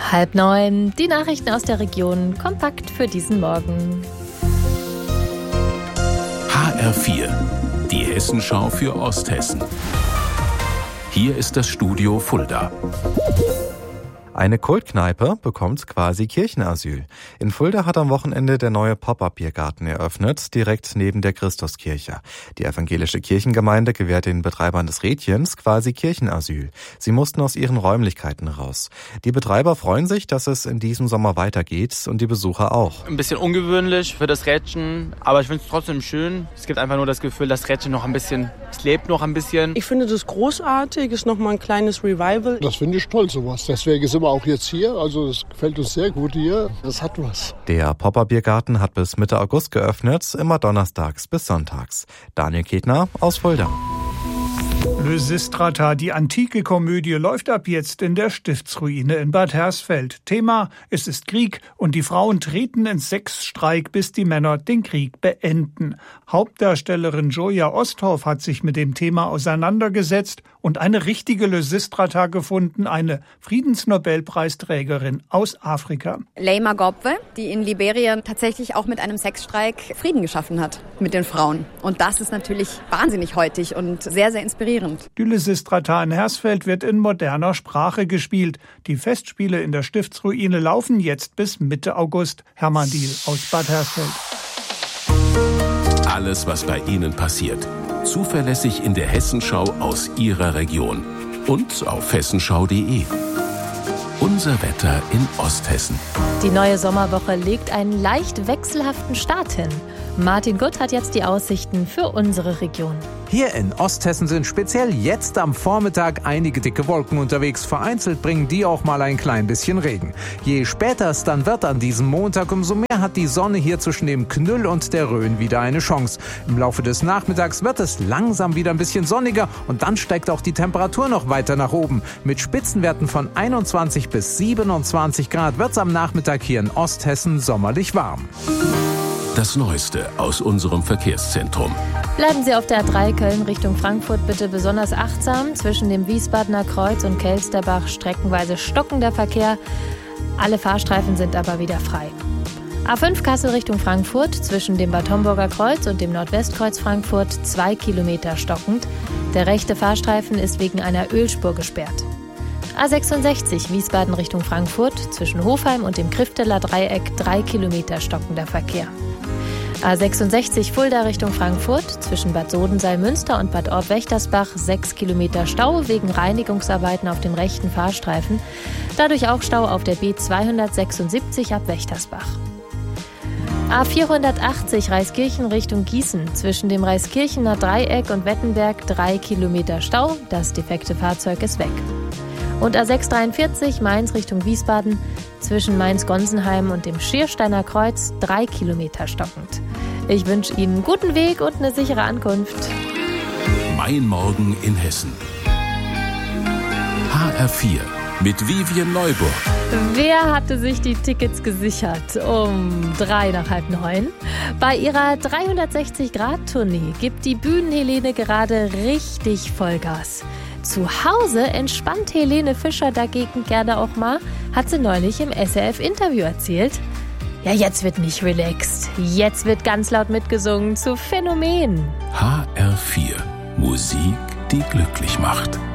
8:30, die Nachrichten aus der Region, kompakt für diesen Morgen. HR4, die Hessenschau für Osthessen. Hier ist das Studio Fulda. Eine Kultkneipe bekommt quasi Kirchenasyl. In Fulda hat am Wochenende der neue Pop-up-Biergarten eröffnet, direkt neben der Christuskirche. Die evangelische Kirchengemeinde gewährt den Betreibern des Rädchens quasi Kirchenasyl. Sie mussten aus ihren Räumlichkeiten raus. Die Betreiber freuen sich, dass es in diesem Sommer weitergeht und die Besucher auch. Ein bisschen ungewöhnlich für das Rädchen, aber ich finde es trotzdem schön. Es gibt einfach nur das Gefühl, das Rädchen noch ein bisschen, es lebt noch ein bisschen. Ich finde das großartig, ist nochmal ein kleines Revival. Das finde ich toll, sowas. Deswegen sind wir auch jetzt hier, also es gefällt uns sehr gut hier. Das hat was. Der Pop-up-Biergarten hat bis Mitte August geöffnet, immer donnerstags bis sonntags. Daniel Ketner aus Fulda. Lysistrata, die antike Komödie, läuft ab jetzt in der Stiftsruine in Bad Hersfeld. Thema: Es ist Krieg und die Frauen treten ins Sexstreik, bis die Männer den Krieg beenden. Hauptdarstellerin Joja Osthoff hat sich mit dem Thema auseinandergesetzt und eine richtige Lysistrata gefunden, eine Friedensnobelpreisträgerin aus Afrika. Leymah Gbowee, die in Liberia tatsächlich auch mit einem Sexstreik Frieden geschaffen hat mit den Frauen. Und das ist natürlich wahnsinnig heutig und sehr, sehr inspirierend. Die Lysistrata in Hersfeld wird in moderner Sprache gespielt. Die Festspiele in der Stiftsruine laufen jetzt bis Mitte August. Hermann Diehl aus Bad Hersfeld. Alles, was bei Ihnen passiert. Zuverlässig in der Hessenschau aus Ihrer Region. Und auf hessenschau.de. Unser Wetter in Osthessen. Die neue Sommerwoche legt einen leicht wechselhaften Start hin. Martin Gutt hat jetzt die Aussichten für unsere Region. Hier in Osthessen sind speziell jetzt am Vormittag einige dicke Wolken unterwegs. Vereinzelt bringen die auch mal ein klein bisschen Regen. Je später es dann wird an diesem Montag, umso mehr hat die Sonne hier zwischen dem Knüll und der Rhön wieder eine Chance. Im Laufe des Nachmittags wird es langsam wieder ein bisschen sonniger und dann steigt auch die Temperatur noch weiter nach oben. Mit Spitzenwerten von 21 bis 27 Grad wird es am Nachmittag hier in Osthessen sommerlich warm. Das Neueste aus unserem Verkehrszentrum. Bleiben Sie auf der A3 Köln Richtung Frankfurt bitte besonders achtsam. Zwischen dem Wiesbadener Kreuz und Kelsterbach streckenweise stockender Verkehr. Alle Fahrstreifen sind aber wieder frei. A5 Kassel Richtung Frankfurt, zwischen dem Bad Homburger Kreuz und dem Nordwestkreuz Frankfurt 2 Kilometer stockend. Der rechte Fahrstreifen ist wegen einer Ölspur gesperrt. A66 Wiesbaden Richtung Frankfurt, zwischen Hofheim und dem Krifteler Dreieck 3 Kilometer stockender Verkehr. A66 Fulda Richtung Frankfurt, zwischen Bad Sodenseil-Münster und Bad Orb-Wächtersbach 6 Kilometer Stau wegen Reinigungsarbeiten auf dem rechten Fahrstreifen. Dadurch auch Stau auf der B276 ab Wächtersbach. A480 Reiskirchen Richtung Gießen, zwischen dem Reiskirchener Dreieck und Wettenberg 3 Kilometer Stau. Das defekte Fahrzeug ist weg. Und A643 Mainz Richtung Wiesbaden, zwischen Mainz-Gonsenheim und dem Schiersteiner Kreuz 3 Kilometer stockend. Ich wünsche Ihnen guten Weg und eine sichere Ankunft. Mein Morgen in Hessen. HR4 mit Vivian Neuburg. Wer hatte sich die Tickets gesichert? Um 8:45. Bei ihrer 360-Grad-Tournee gibt die Bühnenhelene gerade richtig Vollgas. Zu Hause entspannt Helene Fischer dagegen gerne auch mal, hat sie neulich im SRF-Interview erzählt. Ja, jetzt wird nicht relaxed. Jetzt wird ganz laut mitgesungen zu Phänomen. HR4. Musik, die glücklich macht.